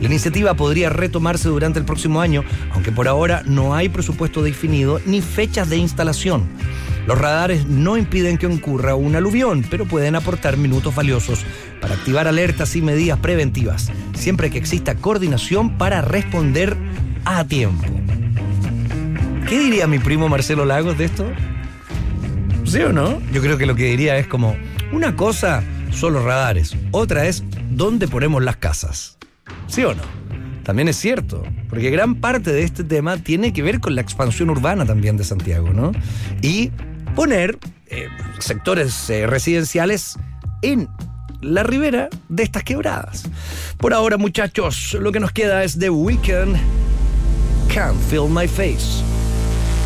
La iniciativa podría retomarse durante el próximo año, aunque por ahora no hay presupuesto definido ni fechas de instalación. Los radares no impiden que ocurra un aluvión, pero pueden aportar minutos valiosos para activar alertas y medidas preventivas, siempre que exista coordinación para responder a tiempo. ¿Qué diría mi primo Marcelo Lagos de esto? ¿Sí o no? Yo creo que lo que diría es como, una cosa son los radares, otra es dónde ponemos las casas. ¿Sí o no? También es cierto, porque gran parte de este tema tiene que ver con la expansión urbana también de Santiago, ¿no? Y poner sectores residenciales en la ribera de estas quebradas. Por ahora, muchachos, lo que nos queda es The Weeknd, Can't Feel My Face.